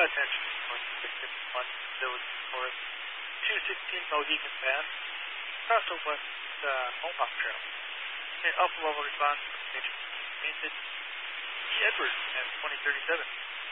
attention. 651 Village Forest, 216 Mohegan Pass, across the West Mohawk Trail. And up level response from Station Painted E. Edwards at 2037.